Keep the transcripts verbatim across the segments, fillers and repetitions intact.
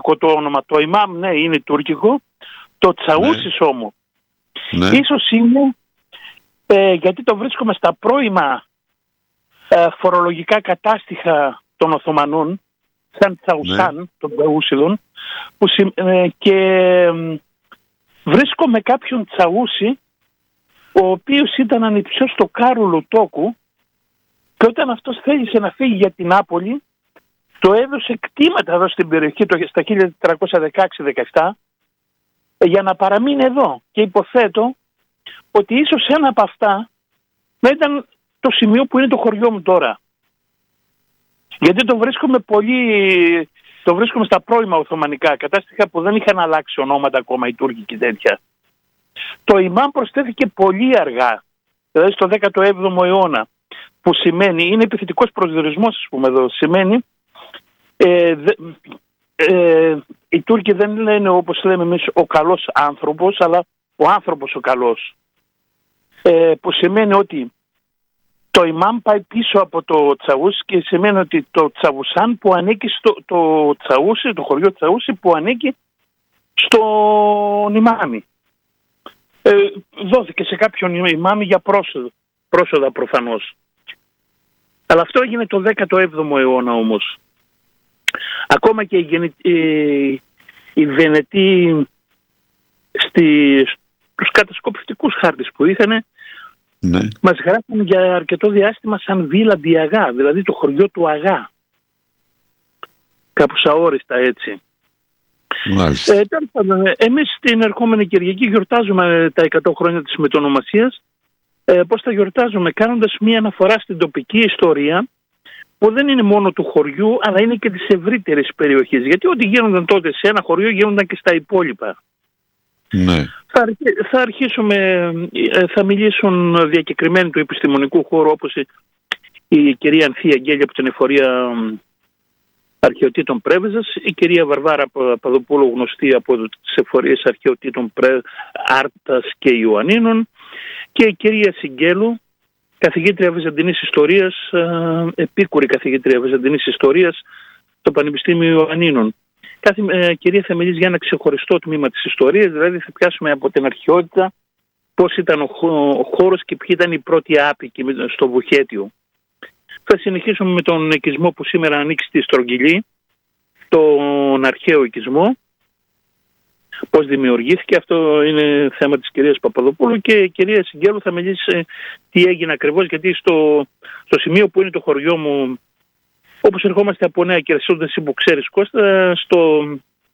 το όνομα. Το Ιμάμ, ναι, είναι τουρκικό. Το Τσαούσις ναι. όμως, ναι. ίσως είναι ε, γιατί το βρίσκουμε στα πρώιμα ε, φορολογικά κατάστοιχα των Οθωμανών, σαν Τσαουσάν, ναι. των Τσαούσιδων, που, ε, και ε, βρίσκομαι κάποιον Τσαούσι, ο οποίος ήταν ανιψιός στο Κάρολο Τόκου, και όταν αυτός θέλησε να φύγει για την Νάπολη, το έδωσε κτήματα εδώ στην περιοχή στα χίλια τετρακόσια δεκαέξι δεκαεπτά για να παραμείνει εδώ. Και υποθέτω ότι ίσως ένα από αυτά να ήταν το σημείο που είναι το χωριό μου τώρα. Γιατί το βρίσκουμε πολύ, το βρίσκουμε στα πρώιμα Οθωμανικά κατάστοιχα που δεν είχαν αλλάξει ονόματα ακόμα οι Τούρκοι και τέτοια. Το Ιμάμ προσθέθηκε πολύ αργά, δηλαδή στο δέκατο έβδομο αιώνα, που σημαίνει, είναι επιθετικός προσδιορισμός, ας πούμε εδώ, σημαίνει ε, δε, ε, οι Τούρκοι δεν λένε όπως λέμε εμείς ο καλός άνθρωπος, αλλά ο άνθρωπος ο καλός, ε, που σημαίνει ότι το Ιμάμ πάει πίσω από το Τσαούσι και σημαίνει ότι το Τσαβουσάν που ανήκει στο το Τσαούσι, το χωριό Τσαούσι που ανήκει στον Ιμάμι. Ε, δόθηκε σε κάποιον Ιμάμι για πρόσοδα, πρόσοδα προφανώς. Αλλά αυτό έγινε το δέκατο έβδομο αιώνα όμως. Ακόμα και οι, οι, οι Βενετοί στη, στους κατασκοπευτικούς χάρτες που είχαν, ναι. μας γράφουν για αρκετό διάστημα σαν Βίλα ντι Αγά, δηλαδή το χωριό του Αγά. Κάπως αόριστα έτσι. Ε, εμείς την ερχόμενη Κυριακή γιορτάζουμε τα εκατό χρόνια της μετονομασίας. Ε, πώς τα γιορτάζουμε? Κάνοντας μία αναφορά στην τοπική ιστορία, που δεν είναι μόνο του χωριού, αλλά είναι και της ευρύτερης περιοχής. Γιατί ό,τι γίνονταν τότε σε ένα χωριό γίνονταν και στα υπόλοιπα. Ναι. Θα, θα αρχίσουμε, θα μιλήσουν διακεκριμένοι του επιστημονικού χώρου, όπως η, η κυρία Ανθία Αγγέλια από την Εφορία Αρχαιοτήτων Πρέβεζας, η κυρία Βαρβάρα Παπαδοπούλου, γνωστή από τις Εφορίες Αρχαιοτήτων Πρέ, Άρτας και Ιωαννίνων, και η κυρία Σιγγέλου, καθηγήτρια Βυζαντινής Ιστορίας, επίκουρη καθηγήτρια Βυζαντινής Ιστορίας στο Πανεπιστήμιο Ιωαννίνων. Κάθε ε, κυρία θα μιλήσει για ένα ξεχωριστό τμήμα της ιστορίας, δηλαδή θα πιάσουμε από την αρχαιότητα πώς ήταν ο, ο χώρος και ποιοι ήταν οι πρώτοι άπικοι στο Βουχέτιο. Θα συνεχίσουμε με τον οικισμό που σήμερα ανήκει στη Στρογγυλή, τον αρχαίο οικισμό, πώς δημιουργήθηκε. Αυτό είναι θέμα της κυρίας Παπαδοπούλου, και η κυρία Σιγγέλου θα μιλήσει τι έγινε ακριβώς, γιατί στο, στο σημείο που είναι το χωριό μου, όπως ερχόμαστε από Νέα Κερασούντα, εσύ που ξέρεις Κώστα, στο,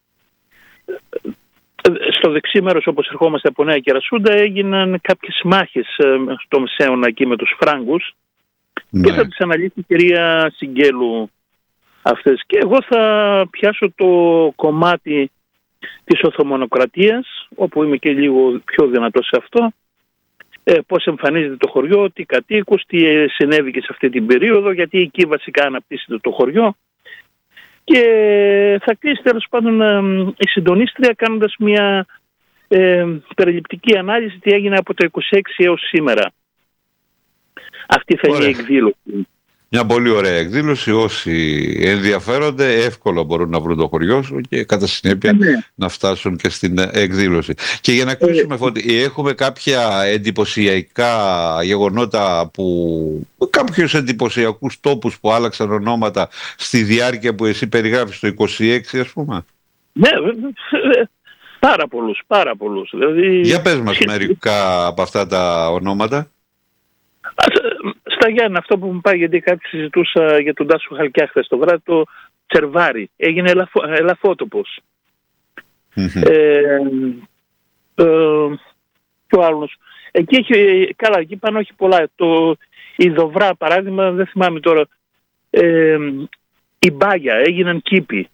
στο δεξί μέρος όπως ερχόμαστε από Νέα Κερασούντα έγιναν κάποιες μάχες στο Μεσαίωνα εκεί με τους Φράγκους, ναι. Και θα τις αναλύσει η κυρία Σιγγέλου αυτές. Και εγώ θα πιάσω το κομμάτι της Οθωμανοκρατίας, όπου είμαι και λίγο πιο δυνατός σε αυτό, ε, πώς εμφανίζεται το χωριό, τι κατοίκους, τι συνέβη και σε αυτή την περίοδο, γιατί εκεί βασικά αναπτύσσεται το χωριό, και θα κλείσει τέλος πάντων ε, η συντονίστρια κάνοντας μια ε, περιληπτική ανάλυση τι έγινε από το είκοσι έξι έως σήμερα. Αυτή θα Ωραία. είναι η εκδήλωση. Μια πολύ ωραία εκδήλωση. Όσοι ενδιαφέρονται εύκολα μπορούν να βρουν το χωριό σου και κατά συνέπεια ναι. να φτάσουν και στην εκδήλωση. Και για να κλείσουμε, ε, Φώτη, έχουμε κάποια εντυπωσιακά γεγονότα, που κάποιους εντυπωσιακούς τόπους που άλλαξαν ονόματα στη διάρκεια που εσύ περιγράφεις το είκοσι έξι, ας πούμε? Ναι, πάρα πολλούς, πάρα πολλούς. Δηλαδή... Για πες μας μερικά από αυτά τα ονόματα. Στα Γιάννα, αυτό που μου πάει, γιατί κάτι συζητούσα για τον Τάσο Χαλκιά χθες το βράδυ, το Τσερβάρι, έγινε ελαφο, ελαφότοπος. Mm-hmm. Ε, ε, και ο άλλος. Εκεί έχει, καλά, εκεί πάνω έχει πολλά. Το, η Δοβρά, παράδειγμα, δεν θυμάμαι τώρα, ε, η Μπάγια, έγιναν κήποι.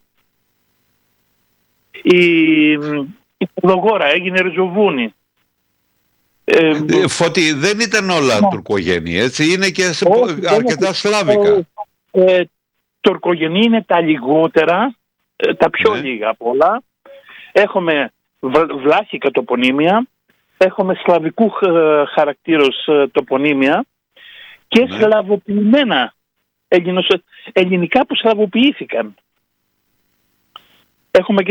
Η, η Ποδογόρα, έγινε ριζοβούνι. Ε, Φώτη, δεν ήταν όλα ναι. τουρκογενή, έτσι, είναι και σε Όχι, αρκετά είναι, σλάβικα. Ε, ε, τουρκογενή είναι τα λιγότερα, ε, τα πιο ναι. λίγα από όλα. Έχουμε βλάχικα τοπονύμια, έχουμε σλαβικού ε, χαρακτήρως ε, τοπονύμια και ναι. σλαβοποιημένα ελληνικά που σλαβοποιήθηκαν. Έχουμε και